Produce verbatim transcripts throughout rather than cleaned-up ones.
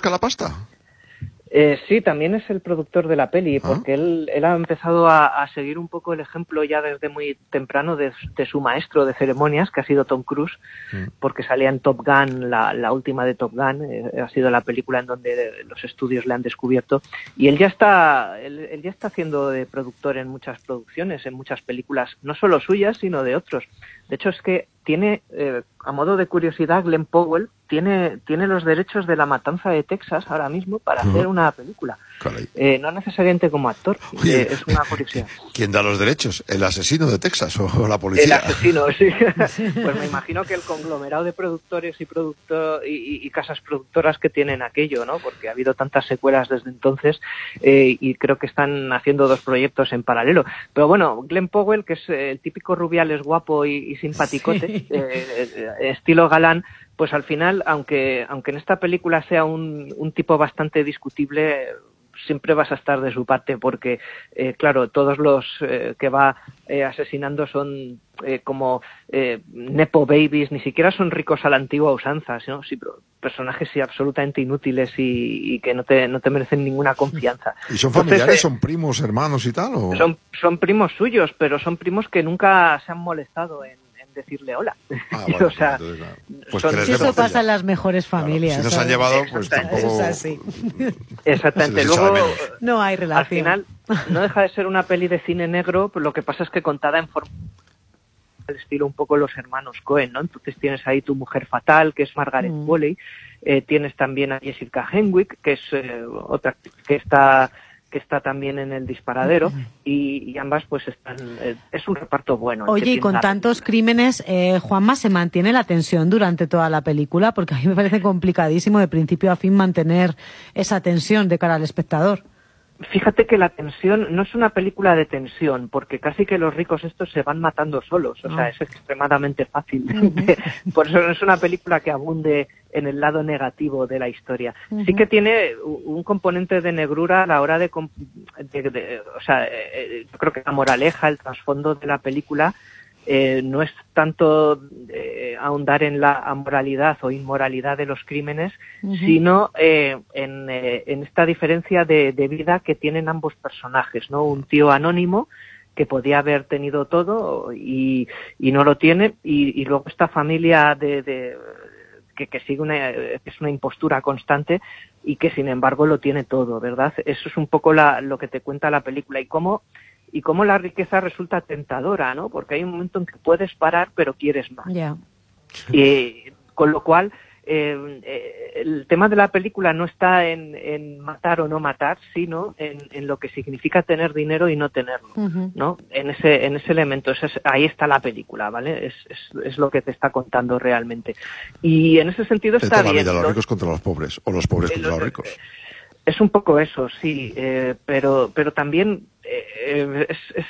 rasca la pasta? Eh, sí, también es el productor de la peli, ¿Ah? porque él, él ha empezado a, a seguir un poco el ejemplo ya desde muy temprano de, de su maestro de ceremonias, que ha sido Tom Cruise, mm. porque salía en Top Gun, la, la última de Top Gun, eh, ha sido la película en donde los estudios le han descubierto, y él ya está, él, él ya está haciendo de productor en muchas producciones, en muchas películas, no solo suyas, sino de otros. De hecho, es que tiene, eh, a modo de curiosidad, Glenn Powell tiene, tiene los derechos de La Matanza de Texas ahora mismo para uh-huh. hacer una película. Eh, no necesariamente como actor, Oye, eh, es una curiosidad. ¿Quién da los derechos? ¿El asesino de Texas o la policía? El asesino, sí. Pues me imagino que el conglomerado de productores y, producto, y, y casas productoras que tienen aquello, ¿no? Porque ha habido tantas secuelas desde entonces eh, y creo que están haciendo dos proyectos en paralelo. Pero bueno, Glenn Powell, que es el típico rubiales guapo y, y simpaticote, sí. eh, estilo galán, pues al final, aunque aunque en esta película sea un, un tipo bastante discutible, siempre vas a estar de su parte porque, eh, claro, todos los eh, que va eh, asesinando son eh, como eh, nepo babies, ni siquiera son ricos a la antigua usanza, ¿no? Sí, pero personajes sí absolutamente inútiles y, y que no te no te merecen ninguna confianza. ¿Y son familiares, Entonces, eh, son primos, hermanos y tal? ¿o? Son, son primos suyos, pero son primos que nunca se han molestado en decirle hola. Ah, bueno, o sea, entonces, claro. Pues son, eso pasa en las mejores familias. Claro. Si nos han llevado, pues tampoco... Es así. Exactamente. Luego, no hay relación. Al final, no deja de ser una peli de cine negro, lo que pasa es que contada en forma al estilo un poco los hermanos Coen, ¿no? Entonces tienes ahí Tu mujer fatal, que es Margaret mm. Qualley, eh, tienes también a Jessica Henwick, que es eh, otra que está... que está también en El disparadero y, y ambas pues están eh, es un reparto bueno. Oye, y con tantos crímenes, eh, Juanma, ¿se mantiene la tensión durante toda la película? Porque a mí me parece complicadísimo de principio a fin mantener esa tensión de cara al espectador. Fíjate que la tensión no es una película de tensión, porque casi que los ricos estos se van matando solos, o oh. sea, es extremadamente fácil. Uh-huh. Por eso no es una película que abunde en el lado negativo de la historia. Uh-huh. Sí que tiene un componente de negrura a la hora de... de, de o sea, eh, yo creo que la moraleja, el trasfondo de la película eh, no es tanto eh, ahondar en la amoralidad o inmoralidad de los crímenes, uh-huh. sino eh, en, eh, en esta diferencia de, de vida que tienen ambos personajes, ¿no? Un tío anónimo que podía haber tenido todo y, y no lo tiene, y, y luego esta familia de, de que, que sigue una, que es una impostura constante y que sin embargo lo tiene todo, ¿verdad? Eso es un poco la, lo que te cuenta la película y cómo y cómo la riqueza resulta tentadora, ¿no? Porque hay un momento en que puedes parar, pero quieres más. Yeah. Y, con lo cual, eh, eh, el tema de la película no está en, en matar o no matar, sino en, en lo que significa tener dinero y no tenerlo, uh-huh. ¿no? En ese, en ese elemento, ese es, ahí está la película, ¿vale? Es, es, es lo que te está contando realmente. Y en ese sentido de está toda la bien. Vida, los ricos contra los pobres, o los pobres contra los ricos. Es un poco eso, sí, eh, pero pero también eh, es, es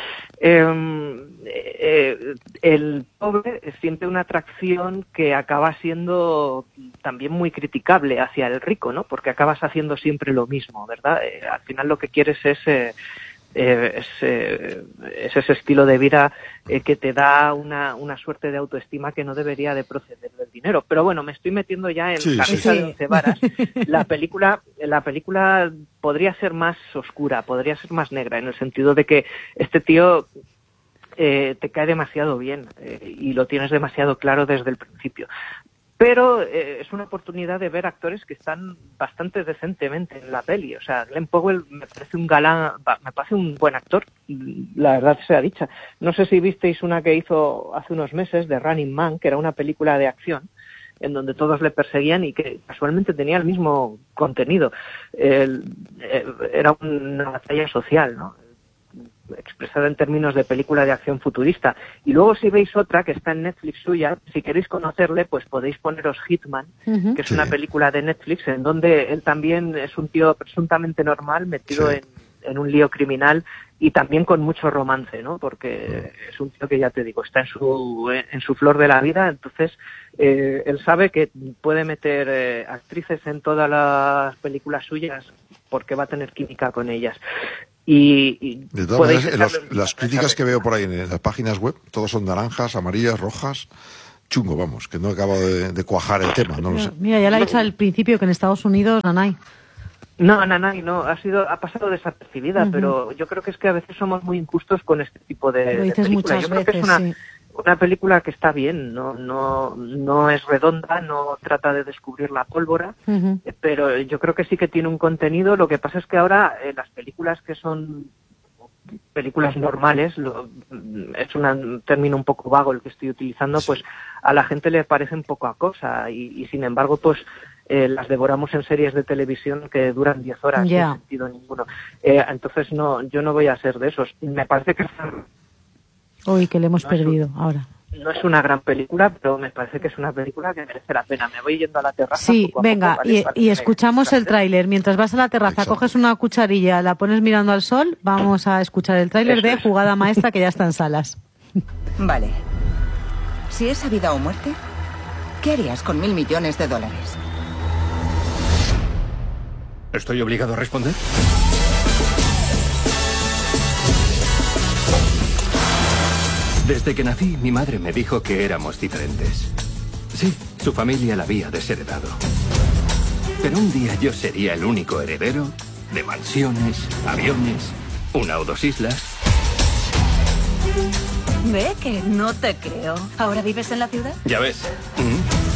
eh, eh, el pobre siente una atracción que acaba siendo también muy criticable hacia el rico, ¿no? Porque acabas haciendo siempre lo mismo, ¿verdad? Eh, al final lo que quieres es eh, Eh, es, eh, es ese estilo de vida eh, que te da una, una suerte de autoestima que no debería de proceder del dinero. Pero bueno, me estoy metiendo ya en sí, camisa sí. de once varas. La película, la película podría ser más oscura, podría ser más negra, en el sentido de que este tío eh, te cae demasiado bien eh, y lo tienes demasiado claro desde el principio. Pero eh, es una oportunidad de ver actores que están bastante decentemente en la peli. O sea, Glenn Powell me parece un galán, me parece un buen actor, la verdad sea dicha. No sé si visteis una que hizo hace unos meses de Running Man, que era una película de acción, en donde todos le perseguían y que casualmente tenía el mismo contenido. El, eh, era una batalla social, ¿no? Expresada en términos de película de acción futurista. Y luego si veis otra que está en Netflix suya, si queréis conocerle, pues podéis poneros Hitman, uh-huh. que es sí. una película de Netflix en donde él también es un tío presuntamente normal metido sí. en, en un lío criminal y también con mucho romance, ¿no? Porque uh-huh. es un tío que, ya te digo, está en su en su flor de la vida, entonces eh, él sabe que puede meter eh, actrices en todas las películas suyas porque va a tener química con ellas. Y, y de todas maneras, los, las críticas que veo por ahí en las páginas web, todos son naranjas, amarillas, rojas. chungo, vamos, que no acaba de, de cuajar el tema, no lo sé. Mira, ya le ha dicho al principio que en Estados Unidos, Nanay. No, Nanay, no, ha sido, ha pasado desapercibida, uh-huh. pero yo creo que es que a veces somos muy injustos con este tipo de, lo dices de películas. Muchas yo creo veces, que es una, sí. una película que está bien, no, no, no es redonda, no trata de descubrir la pólvora, uh-huh. pero yo creo que sí que tiene un contenido. Lo que pasa es que ahora eh, las películas que son películas normales, lo, es una, un término un poco vago el que estoy utilizando, sí. pues a la gente le parecen poca cosa y, y sin embargo pues eh, las devoramos en series de televisión que duran diez horas, yeah. sin sentido ninguno. Eh, entonces no, yo no voy a ser de esos. Me parece que... Uy, que le hemos no perdido un, ahora. No es una gran película, pero me parece que es una película que merece la pena. Me voy yendo a la terraza. Sí, poco a venga, poco, ¿vale? y, y escuchamos el tráiler. Mientras vas a la terraza, Exacto. coges una cucharilla, la pones mirando al sol, vamos a escuchar el tráiler de Jugada Maestra, que ya está en salas. Vale. Si es a vida o muerte, ¿qué harías con mil millones de dólares? ¿Estoy obligado a responder? Desde que nací, mi madre me dijo que éramos diferentes. Sí, su familia la había desheredado. Pero un día yo sería el único heredero de mansiones, aviones, una o dos islas. Ve que no te creo. ¿Ahora vives en la ciudad? Ya ves. ¿Mm?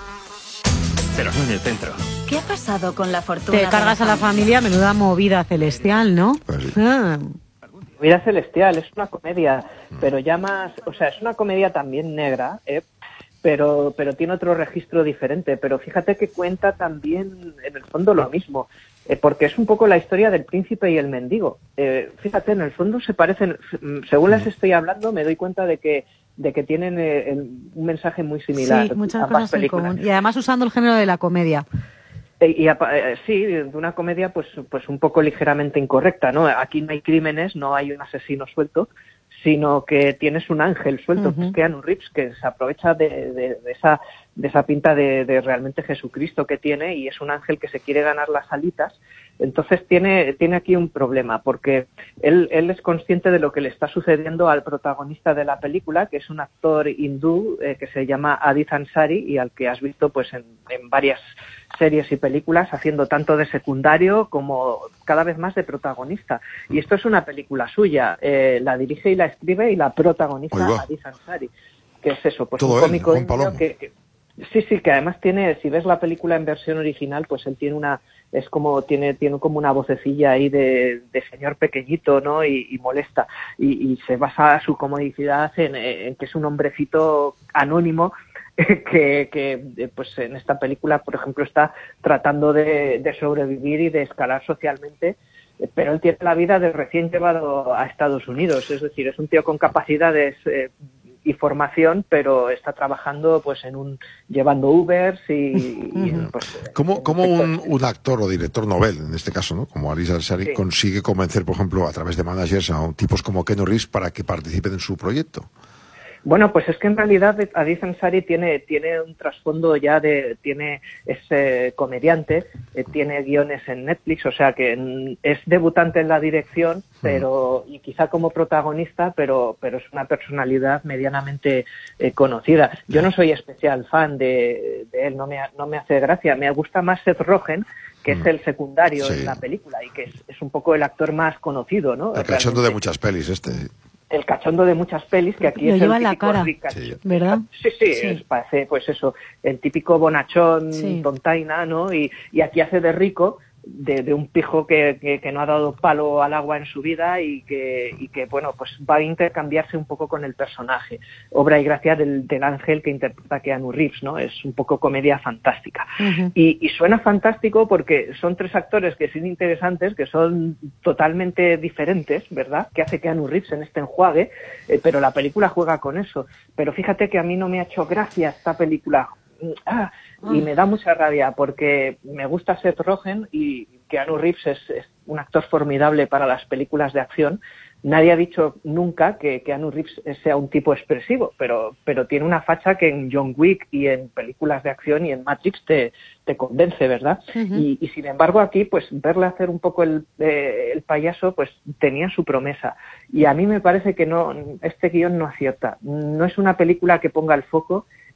Pero no en el centro. ¿Qué ha pasado con la fortuna? Te cargas a la familia, menuda movida celestial, ¿no? Pues sí. Ah. Movida celestial, es una comedia, pero ya más, o sea, es una comedia también negra, ¿eh? pero pero tiene otro registro diferente. Pero fíjate que cuenta también, en el fondo, lo mismo, eh, porque es un poco la historia del príncipe y el mendigo. Eh, fíjate, en el fondo se parecen, según las estoy hablando, me doy cuenta de que de que tienen eh, el, un mensaje muy similar. Sí, muchas cosas en común. Y además usando el género de la comedia. Y, y eh, sí, de una comedia pues pues un poco ligeramente incorrecta, ¿no? Aquí no hay crímenes, no hay un asesino suelto, sino que tienes un ángel suelto, uh-huh. que es Keanu Reeves, que se aprovecha de, de, de esa de esa pinta de, de realmente Jesucristo que tiene, y es un ángel que se quiere ganar las alitas. Entonces tiene tiene aquí un problema, porque él él es consciente de lo que le está sucediendo al protagonista de la película, que es un actor hindú eh, que se llama Adith Ansari, y al que has visto pues en, en varias series y películas haciendo tanto de secundario como cada vez más de protagonista. Y esto es una película suya, eh, la dirige y la escribe y la protagoniza Adith Ansari, que es eso, pues todo un cómico él, indio que, que sí, sí, que además tiene, si ves la película en versión original, pues él tiene una, es como, tiene, tiene como una vocecilla ahí de, de señor pequeñito, ¿no? Y, y molesta. Y, y se basa su comodicidad en, en que es un hombrecito anónimo que, que pues en esta película, por ejemplo, está tratando de, de sobrevivir y de escalar socialmente, pero él tiene la vida de recién llevado a Estados Unidos, es decir, es un tío con capacidades eh, y formación, pero está trabajando pues en un llevando Ubers y, y pues, ¿Cómo, cómo un, un actor o director novel, en este caso, ¿no? Como Adith Ansari, sí. consigue convencer, por ejemplo, a través de managers a tipos como Keanu Reeves para que participen en su proyecto? Bueno, pues es que en realidad Adith Ansari tiene tiene un trasfondo ya de tiene es eh, comediante, eh, tiene guiones en Netflix, o sea que en, es debutante en la dirección, pero y quizá como protagonista, pero pero es una personalidad medianamente eh, conocida. Yo no soy especial fan de, de él, no me no me hace gracia, me gusta más Seth Rogen, que es el secundario sí. en la película y que es, es un poco el actor más conocido, ¿no? El cachondo de muchas pelis este. El cachondo de muchas pelis, que aquí lo es lleva el en típico la cara, rica, sí. ¿verdad? Sí, sí, sí. Es, parece pues eso, el típico bonachón, sí. tontaina, ¿no? Y, y aquí hace de rico, de, de un pijo que, que, que no ha dado palo al agua en su vida y que, y que, bueno, pues va a intercambiarse un poco con el personaje. Obra y gracia del, del ángel que interpreta Keanu Reeves, ¿no? Es un poco comedia fantástica. Uh-huh. Y, y suena fantástico porque son tres actores que son interesantes, que son totalmente diferentes, ¿verdad? Que hace Keanu Reeves en este enjuague, eh, pero la película juega con eso. Pero fíjate que a mí no me ha hecho gracia esta película. Ah, y me da mucha rabia porque me gusta Seth Rogen y Keanu Reeves es, es un actor formidable para las películas de acción. Nadie ha dicho nunca que Keanu Reeves sea un tipo expresivo, pero pero tiene una facha que en John Wick y en películas de acción y en Matrix te, te convence, ¿verdad? Uh-huh. Y, y sin embargo aquí, pues verle hacer un poco el, eh, el payaso, pues tenía su promesa. Y a mí me parece que no, este guión no acierta. No es una película que ponga el foco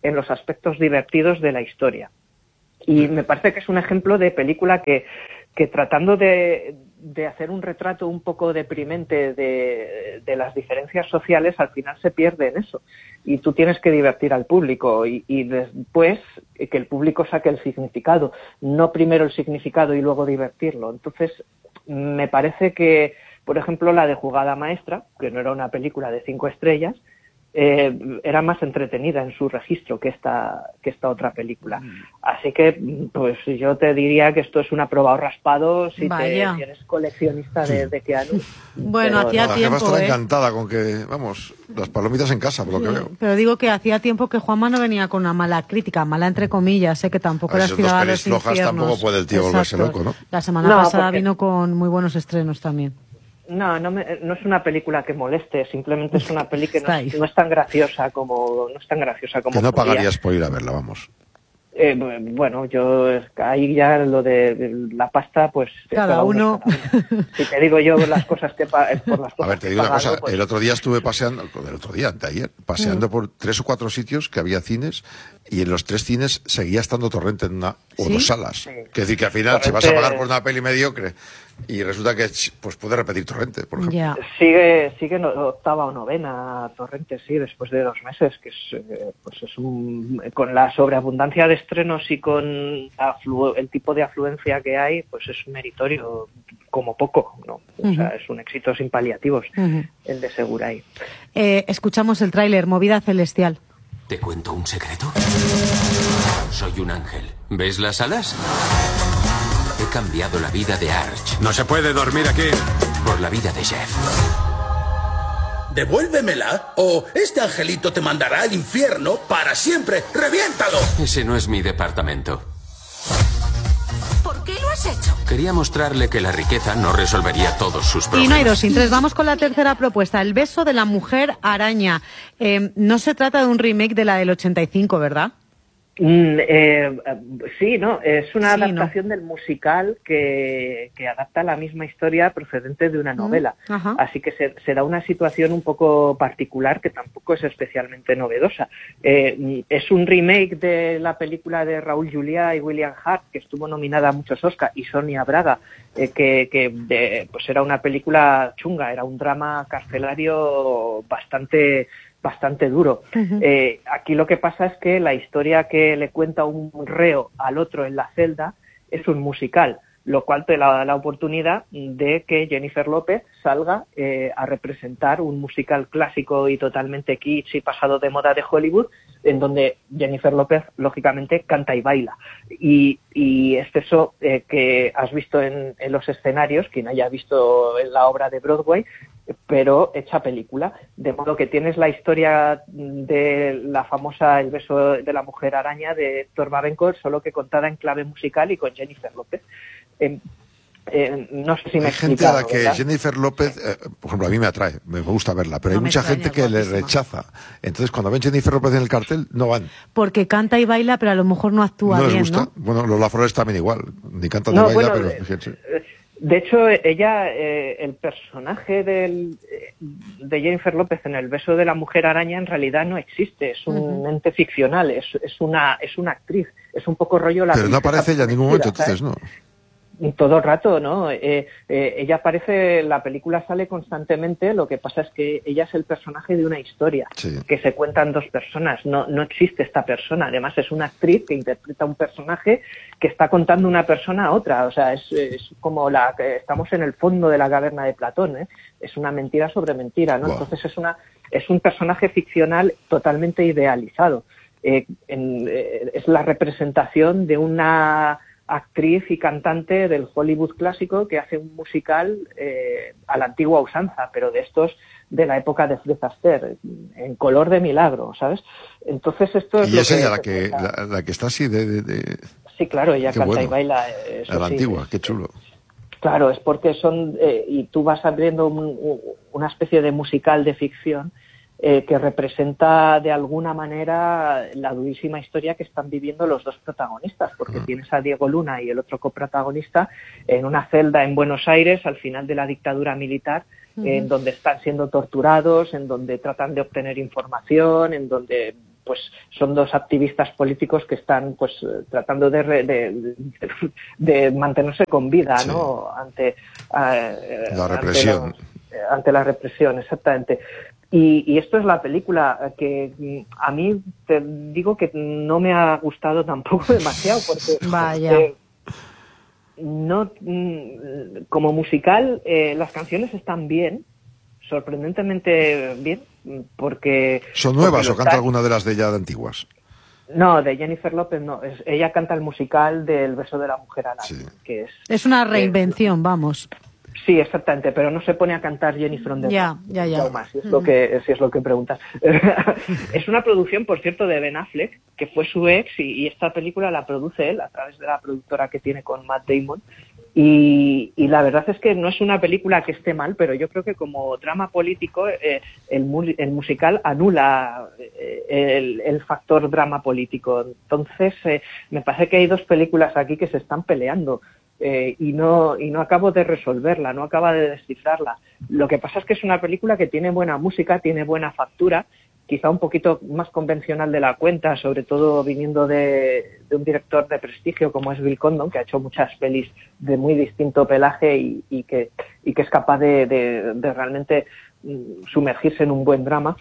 en los aspectos divertidos de la historia. Y me parece que es un ejemplo de película que, que tratando de, de hacer un retrato un poco deprimente de, de las diferencias sociales, al final se pierde en eso. Y tú tienes que divertir al público y, y después que el público saque el significado, no primero el significado y luego divertirlo. Entonces, me parece que, por ejemplo, la de Jugada Maestra, que no era una película de cinco estrellas, Eh, era más entretenida en su registro que esta que esta otra película. Así que, pues yo te diría que esto es una prueba o raspado si te, si eres coleccionista de, de Keanu. Bueno, pero, hacía no, tiempo, la jefa estará ¿eh? encantada con que, vamos, las palomitas en casa, por lo Sí, que veo. pero digo que hacía tiempo que Juanma no venía con una mala crítica, mala entre comillas, sé que tampoco A era esos dos aspirada a pelis los flojas infiernos. tampoco puede el tío volverse Exacto. loco, ¿no? La semana No, pasada porque- vino con muy buenos estrenos también. No, no, me, no es una película que moleste, simplemente es una peli que no, Está ahí. no es tan graciosa como no es tan graciosa como Que no podría. pagarías por ir a verla, vamos. Eh, bueno, yo ahí ya lo de la pasta, pues Cada uno. es cada uno. Si te digo yo las cosas que pa- por las cosas A ver, te que digo he una cosa, pagado, pues, el otro día estuve paseando, el otro día, de ayer, paseando por tres o cuatro sitios que había cines y en los tres cines seguía estando Torrente en una o ¿Sí? dos salas. Sí. Que decir que al final, si vas Torrente- a pagar por una peli mediocre y resulta que pues puede repetir Torrente, por ejemplo. Ya. sigue sigue en octava o novena Torrente, sí, después de dos meses, que es eh, pues es un con la sobreabundancia de estrenos y con aflu- el tipo de afluencia que hay, pues es meritorio como poco, ¿no? O sea, Ujú. es un éxito sin paliativos Ujú. el de Seguray. Eh, escuchamos el tráiler, Movida Celestial. ¿Te cuento un secreto? Soy un ángel. ¿Ves las alas? He cambiado la vida de Arch No se puede dormir aquí. por la vida de Jeff. Devuélvemela o este angelito te mandará al infierno para siempre. ¡Reviéntalo! Ese no es mi departamento. ¿Por qué lo has hecho? Quería mostrarle que la riqueza no resolvería todos sus Y problemas. no hay dos sin tres. Vamos con la tercera propuesta, El beso de la mujer araña. Eh, no se trata de un remake de la del ochenta y cinco, ¿verdad? Mm, eh, sí, no, es una Sí, adaptación del musical que, que adapta la misma historia procedente de una novela. Mm, ajá. Así que se, se da una situación un poco particular que tampoco es especialmente novedosa. Eh, es un remake de la película de Raúl Juliá y William Hart, que estuvo nominada a muchos Oscar, y Sonia Braga, eh, que, que de- pues era una película chunga, era un drama carcelario bastante bastante duro. Ujú. Eh, aquí lo que pasa es que la historia que le cuenta un reo al otro en la celda es un musical, lo cual te da la oportunidad de que Jennifer López salga eh, a representar un musical clásico y totalmente kitsch y pasado de moda de Hollywood, en donde Jennifer López, lógicamente, canta y baila. Y, y es eso eh, que has visto en, en los escenarios, quien haya visto en la obra de Broadway, pero hecha película, de modo que tienes la historia de la famosa El beso de la mujer araña de Héctor Babencourt, solo que contada en clave musical y con Jennifer López. Eh, eh, no sé si me he Hay gente a la explicado, que ¿verdad? Jennifer López, eh, por ejemplo, a mí me atrae, me gusta verla, pero No hay me mucha extraña, gente que le guapísima. rechaza. Entonces, cuando ven Jennifer López en el cartel, no van. Porque canta y baila, pero a lo mejor no actúa no les bien, gusta. ¿no? Bueno, Lola Flores también igual. Ni canta ni No, baila, bueno, pero eh, fíjense. eh, de hecho, ella, eh, el personaje del, eh, de Jennifer López en El beso de la mujer araña en realidad no existe, es un Ujú. ente ficcional, es, es una es una actriz, es un poco rollo la Pero no princesa aparece ella en ningún momento, prometida, entonces, ¿sabes? ¿no? Todo el rato, ¿no? Eh, eh, ella aparece, la película sale constantemente, lo que pasa es que ella es el personaje de una historia Sí. que se cuentan dos personas, no, no existe esta persona, además es una actriz que interpreta un personaje que está contando una persona a otra, o sea, es, es como la que estamos en el fondo de la caverna de Platón, ¿eh? Es una mentira sobre mentira, ¿no? Wow. Entonces es una es un personaje ficcional totalmente idealizado. Eh, en- eh, es la representación de una actriz y cantante del Hollywood clásico que hace un musical eh, a la antigua usanza, pero de estos de la época de Fred Astaire, en color de milagro, ¿sabes? Entonces esto es Y lo es ella la se que, cuenta. la, la que está así de, de, de- Sí, claro, ella Qué canta bueno. y baila. eh, Eso a la sí, antigua, es- qué chulo. Claro, es porque son, eh, y tú vas abriendo un- un- una especie de musical de ficción eh, que representa de alguna manera la durísima historia que están viviendo los dos protagonistas, porque tienes a Diego Luna y el otro coprotagonista en una celda en Buenos Aires al final de la dictadura militar, en donde están siendo torturados, en donde tratan de obtener información, en donde pues son dos activistas políticos que están pues tratando de, de, de, de mantenerse con vida, sí. ¿no? Ante uh, la represión. Ante, los, ante la represión, exactamente. Y, y esto es la película que a mí te digo que no me ha gustado tampoco demasiado porque Vaya. Eh, no como musical eh, las canciones están bien, sorprendentemente bien, porque son nuevas porque o canta está... alguna de las de ella de antiguas. No, de Jennifer López no, es, ella canta el musical del beso de la mujer araña, sí. que es es una reinvención, eh, vamos. Sí, exactamente, pero no se pone a cantar Jenny from the Ya, ya, ya. Más, si es lo que, si es lo que preguntas. Es una producción, por cierto, de Ben Affleck, que fue su ex, y, y esta película la produce él a través de la productora que tiene con Matt Damon. Y, y la verdad es que no es una película que esté mal, pero yo creo que como drama político eh, el, el musical anula eh, el, el factor drama político. Entonces, eh, me parece que hay dos películas aquí que se están peleando. Eh, y no y no acabo de resolverla, no acaba de descifrarla. Lo que pasa es que es una película que tiene buena música, tiene buena factura, quizá un poquito más convencional de la cuenta, sobre todo viniendo de, de un director de prestigio como es Bill Condon, que ha hecho muchas pelis de muy distinto pelaje y, y que y que es capaz de, de, de realmente sumergirse en un buen drama.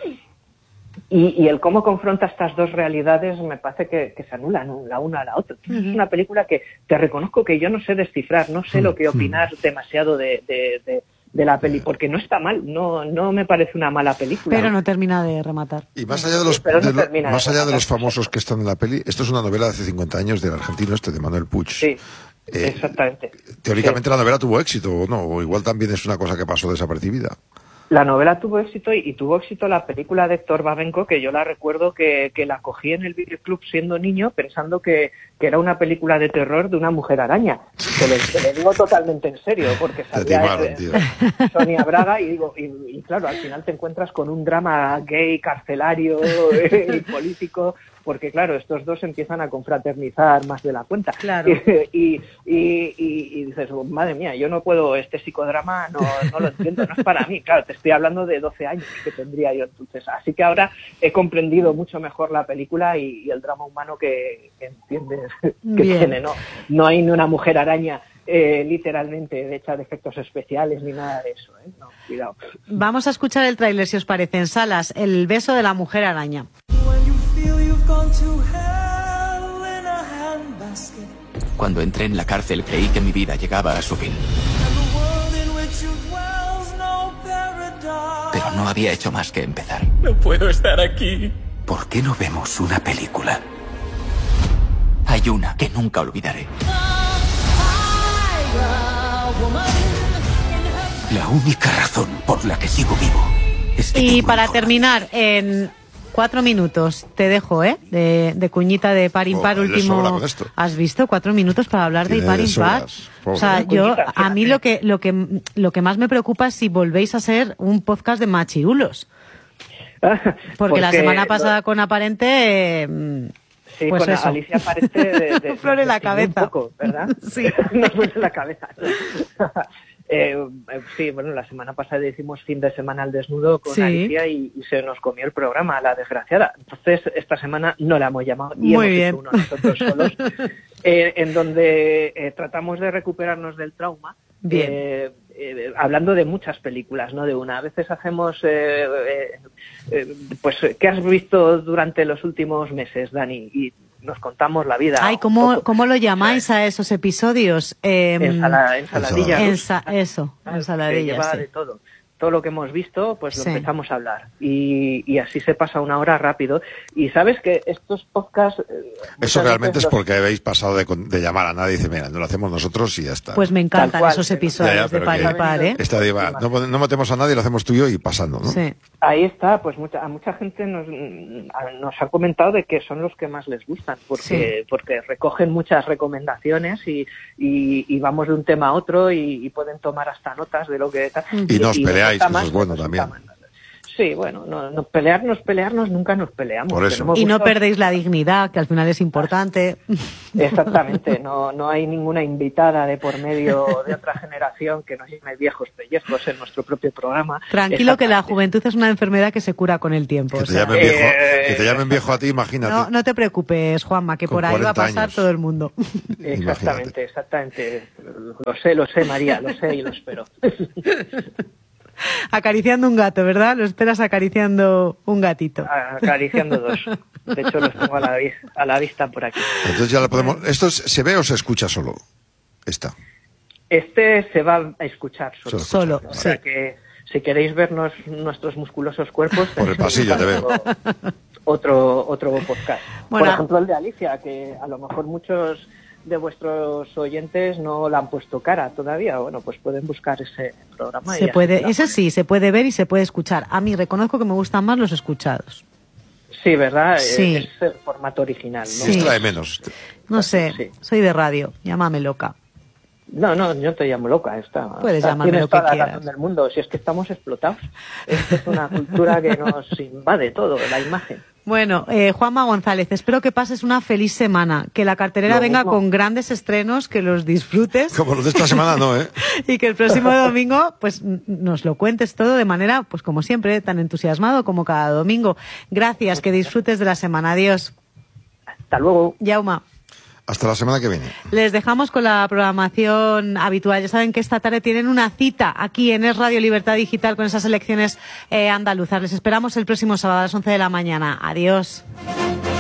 Y, y el cómo confronta estas dos realidades me parece que, que se anulan la una a la otra. Uh-huh. Es una película que te reconozco que yo no sé descifrar, no sé lo que opinar demasiado de, de, de, de la peli, porque no está mal, no no me parece una mala película. Pero no termina de rematar. Y más allá de los, no de lo, más de allá de los famosos que están en la peli, esto es una novela de hace cincuenta años del argentino este de Manuel Puig. Sí. Eh, exactamente. Teóricamente sí. La novela tuvo éxito, ¿o no? O igual también es una cosa que pasó desapercibida. La novela tuvo éxito y, y tuvo éxito la película de Héctor Babenco, que yo la recuerdo que, que la cogí en el videoclub siendo niño pensando que, que era una película de terror de una mujer araña. Te lo, te lo digo totalmente en serio, porque salía eh, Sonia Braga y digo y, y claro, al final te encuentras con un drama gay, carcelario eh, y político, porque claro, estos dos empiezan a confraternizar más de la cuenta. Claro. Y, y, y, y, y dices, oh, madre mía, yo no puedo, este psicodrama no, no lo entiendo, no es para mí. Claro, te estoy hablando de doce años que tendría yo entonces. Así que ahora he comprendido mucho mejor la película y, y el drama humano que, que entiendes que Bien. tiene, ¿no? No hay ni una mujer araña eh, literalmente hecha de efectos especiales ni nada de eso, ¿eh? No, cuidado. Vamos a escuchar el tráiler, si os parece, en salas, El beso de la mujer araña. Cuando entré en la cárcel creí que mi vida llegaba a su fin. Pero no había hecho más que empezar. No puedo estar aquí. ¿Por qué no vemos una película? Hay una que nunca olvidaré. La única razón por la que sigo vivo es que Y para terminar, en cuatro minutos, te dejo, ¿eh? De, de cuñita de par impar, oh, último. ¿Has visto? Cuatro minutos para hablar de par impar. O sea, yo, a mí lo que, lo que, lo que más me preocupa es si volvéis a ser un podcast de machirulos. Porque, Porque la semana pasada con Aparente, eh, sí, pues con eso. Alicia Aparente de, de, flor en la cabeza. Un poco, ¿verdad? Sí. Nos fue en la cabeza. Eh, sí, bueno, la semana pasada hicimos fin de semana al desnudo con sí. Alicia y, y se nos comió el programa, la desgraciada. Entonces, esta semana no la hemos llamado y Muy hemos bien. hecho uno nosotros solos, eh, en donde eh, tratamos de recuperarnos del trauma. Bien. Eh, eh, hablando de muchas películas, no de una. A veces hacemos, eh, eh, eh, pues, ¿qué has visto durante los últimos meses, Dani? Y nos contamos la vida. Ay, ¿cómo, ¿cómo lo llamáis a esos episodios? Eh, Ensala, ensaladilla. Ensa, eso, ensaladilla. Lleva sí. de todo. Todo lo que hemos visto, pues lo Sí. empezamos a hablar. Y, y así se pasa una hora rápido. Y sabes que estos podcasts... eh, Eso realmente es los... porque habéis pasado de, de llamar a nadie y dice, mira, no lo hacemos nosotros y ya está. Pues me encantan cual, esos episodios ya, ya, de par y par, ¿eh? Esta diva, no, no metemos a nadie, lo hacemos tú y yo y pasando, ¿no? Sí. Ahí está, pues mucha, a mucha gente nos, nos ha comentado de que son los que más les gustan, porque sí. porque recogen muchas recomendaciones y, y, y vamos de un tema a otro y, y pueden tomar hasta notas de lo que... Y, y nos y peleáis, eso es bueno también. Sí, bueno, no, no, pelearnos, pelearnos, nunca nos peleamos. Por eso. Y no perdéis la dignidad, que al final es importante. Exactamente, no, no hay ninguna invitada de por medio de otra generación que nos llame viejos pellejos en nuestro propio programa. Tranquilo, que la juventud es una enfermedad que se cura con el tiempo. Que o te, sea. llamen viejo, Eh, que te llamen viejo a ti, imagínate. No, no te preocupes, Juanma, que Con por ahí va a cuarenta pasar años. todo el mundo. Exactamente, exactamente. Lo sé, lo sé, María, lo sé y lo espero. Acariciando un gato, ¿verdad? Lo esperas acariciando un gatito. Acariciando dos. De hecho, los tengo a la, vis- a la vista por aquí. Entonces ya lo podemos... ¿Esto es- se ve o se escucha solo? Esta. Este se va a escuchar solo. Solo, O sea sí. que si queréis vernos nuestros musculosos cuerpos... Por el pasillo te veo. Otro, otro podcast. Bueno. Por ejemplo, el de Alicia, que a lo mejor muchos de vuestros oyentes no la han puesto cara todavía. Bueno, pues pueden buscar ese programa. y Se así puede, la ese ponen. sí, se puede ver y se puede escuchar. A mí reconozco que me gustan más los escuchados. Sí, ¿verdad? Sí. Es el formato original, ¿no? Sí. Distrae menos. No sé, Sí. soy de radio, llámame loca. No, no, yo te llamo loca. Está, Puedes está- llamarme tienes lo que toda la quieras. razón del mundo. Si es que estamos explotados. Esto es una cultura que nos invade todo, la imagen. Bueno, eh, Juanma González, espero que pases una feliz semana, que la cartelera Lo venga mismo. con grandes estrenos, que los disfrutes Como los de esta semana no, ¿eh? y que el próximo domingo pues n- nos lo cuentes todo de manera, pues como siempre, tan entusiasmado como cada domingo. Gracias, que disfrutes de la semana. Adiós. Hasta luego. Yauma. Hasta la semana que viene. Les dejamos con la programación habitual. Ya saben que esta tarde tienen una cita aquí en Es Radio Libertad Digital con esas elecciones eh, andaluzas. Les esperamos el próximo sábado a las once de la mañana. Adiós.